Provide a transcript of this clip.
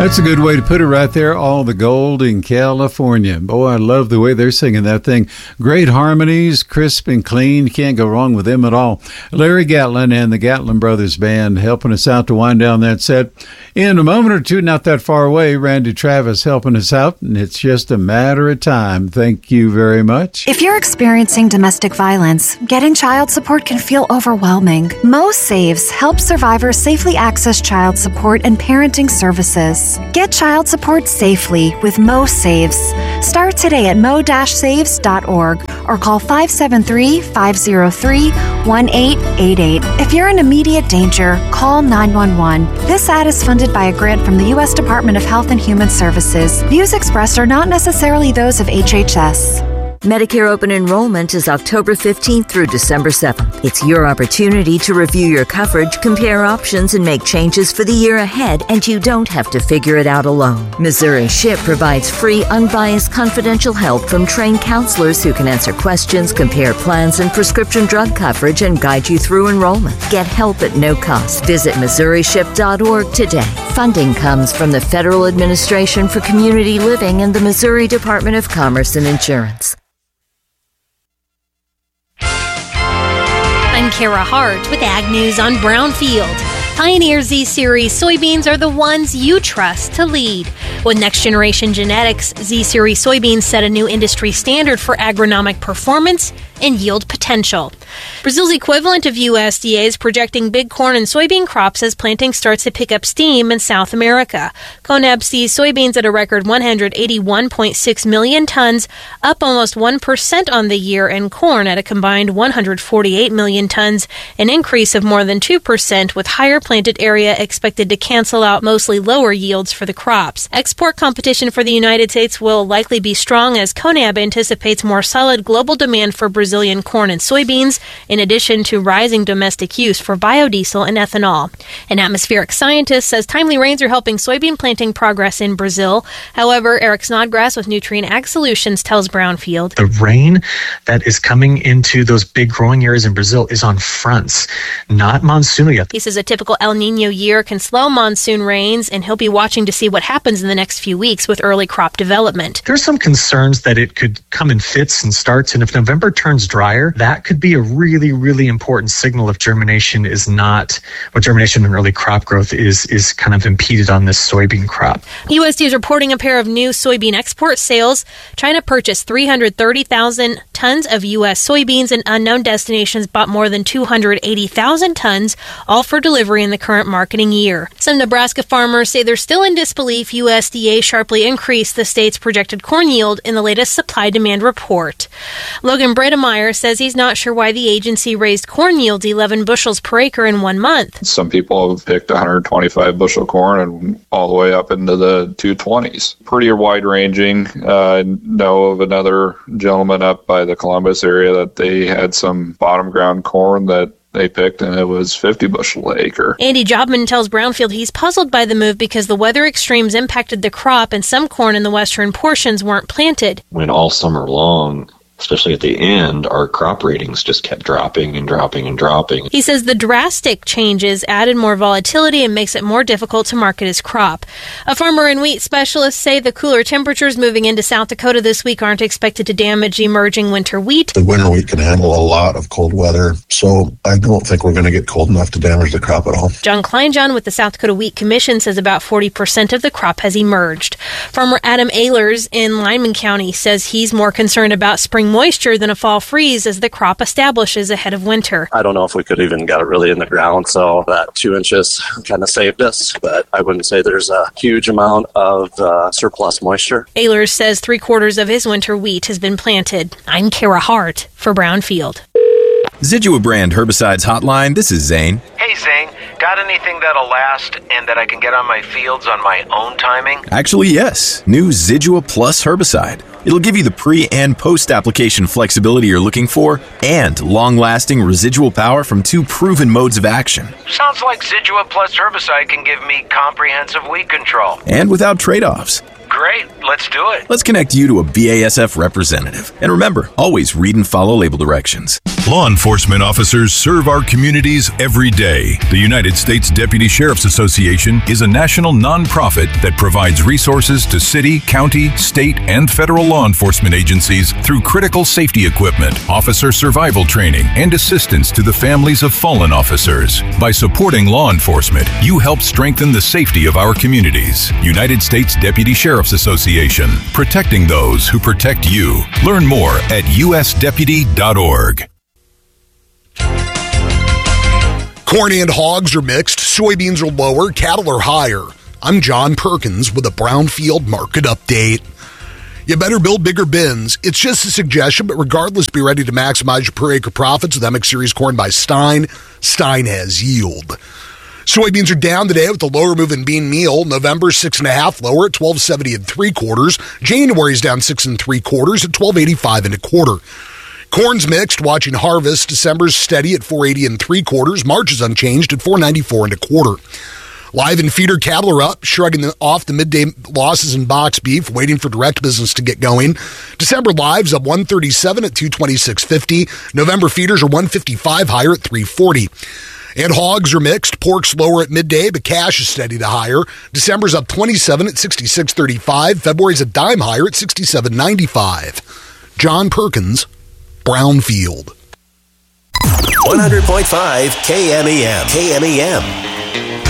That's a good way to put it right there. All the gold in California. Boy, I love the way they're singing that thing. Great harmonies, crisp and clean. Can't go wrong with them at all. Larry Gatlin and the Gatlin Brothers Band helping us out to wind down that set. In a moment or two, not that far away, Randy Travis helping us out, and it's just a matter of time. Thank you very much. If you're experiencing domestic violence, getting child support can feel overwhelming. Mo Saves helps survivors safely access child support and parenting services. Get child support safely with Mo Saves. Start today at mo-saves.org or call 573-503-1888. If you're in immediate danger, call 911. This ad is funded by a grant from the U.S. Department of Health and Human Services. Views expressed are not necessarily those of HHS. Medicare open enrollment is October 15th through December 7th. It's your opportunity to review your coverage, compare options, and make changes for the year ahead, and you don't have to figure it out alone. Missouri SHIP provides free, unbiased, confidential help from trained counselors who can answer questions, compare plans and prescription drug coverage, and guide you through enrollment. Get help at no cost. Visit MissouriShip.org today. Funding comes from the Federal Administration for Community Living and the Missouri Department of Commerce and Insurance. I'm Kara Hart with Ag News on Brownfield. Pioneer Z-Series soybeans are the ones you trust to lead. With next-generation genetics, Z-Series soybeans set a new industry standard for agronomic performance and yield potential. Brazil's equivalent of USDA is projecting big corn and soybean crops as planting starts to pick up steam in South America. CONAB sees soybeans at a record 181.6 million tons, up almost 1% on the year, and corn at a combined 148 million tons, an increase of more than 2%, with higher planted area expected to cancel out mostly lower yields for the crops. Export competition for the United States will likely be strong as CONAB anticipates more solid global demand for Brazilian corn and soybeans, in addition to rising domestic use for biodiesel and ethanol. An atmospheric scientist says timely rains are helping soybean planting progress in Brazil. However, Eric Snodgrass with Nutrien Ag Solutions tells Brownfield, the rain that is coming into those big growing areas in Brazil is on fronts, not monsoonal yet. He says a typical El Nino year can slow monsoon rains, and he'll be watching to see what happens in the next few weeks with early crop development. There's some concerns that it could come in fits and starts, and if November turns drier, that could be a really, really important signal if germination is not, what germination and early crop growth is kind of impeded on this soybean crop. USDA is reporting a pair of new soybean export sales. China purchased 330,000 tons of U.S. soybeans, and unknown destinations bought more than 280,000 tons, all for delivery in the current marketing year. Some Nebraska farmers say they're still in disbelief USDA sharply increased the state's projected corn yield in the latest supply-demand report. Logan Bredemeyer says he's not sure why the agency raised corn yields 11 bushels per acre in 1 month. Some people have picked 125 bushel corn and all the way up into the 220s. Pretty wide-ranging. I know of another gentleman up by the Columbus area that they had some bottom ground corn that they picked, and it was 50 bushel an acre. Andy Jobman tells Brownfield he's puzzled by the move because the weather extremes impacted the crop and some corn in the western portions weren't planted. When all summer long, especially at the end, our crop ratings just kept dropping and dropping and dropping. He says the drastic changes added more volatility and makes it more difficult to market his crop. A farmer and wheat specialists say the cooler temperatures moving into South Dakota this week aren't expected to damage emerging winter wheat. The winter wheat can handle a lot of cold weather, so I don't think we're going to get cold enough to damage the crop at all. John Kleinjohn with the South Dakota Wheat Commission says about 40% of the crop has emerged. Farmer Adam Ehlers in Lyman County says he's more concerned about spring moisture than a fall freeze as the crop establishes ahead of winter. I don't know if we could even get it really in the ground, so that 2 inches kind of saved us, but I wouldn't say there's a huge amount of surplus moisture. Ehlers says 3/4 of his winter wheat has been planted. I'm Kara Hart for Brownfield. Zidua brand herbicides hotline. This is Zane. Hey Zane, got anything that'll last and that I can get on my fields on my own timing? Actually, yes. New Zidua Plus herbicide. It'll give you the pre- and post-application flexibility you're looking for and long-lasting residual power from 2 proven modes of action. Sounds like Zidua Plus herbicide can give me comprehensive weed control. And without trade-offs. Great, let's do it. Let's connect you to a BASF representative. And remember, always read and follow label directions. Law enforcement officers serve our communities every day. The United States Deputy Sheriff's Association is a national nonprofit that provides resources to city, county, state, and federal law enforcement agencies through critical safety equipment, officer survival training, and assistance to the families of fallen officers. By supporting law enforcement, you help strengthen the safety of our communities. United States Deputy Sheriff's Association, protecting those who protect you. Learn more at usdeputy.org. Corn and hogs are mixed, soybeans are lower, cattle are higher. I'm John Perkins with a Brownfield Market Update. You better build bigger bins. It's just a suggestion, but regardless, be ready to maximize your per acre profits with MX Series corn by Stein. Stein has yield. Soybeans are down today with the lower move in bean meal. November 6.5 lower at 12.70 3/4. January is down 6 3/4 at 12.85 1/4. Corn's mixed, watching harvest. December's steady at 4.80 3/4. March is unchanged at 4.94 1/4. Live and feeder cattle are up, shrugging off the midday losses in box beef, waiting for direct business to get going. December lives up 137 at 226.50. November feeders are 155 higher at 340. And hogs are mixed. Pork's lower at midday, but cash is steady to higher. December's up 27 at 66.35. February's a dime higher at 67.95. John Perkins, Brownfield. 100.5 KMEM. KMEM.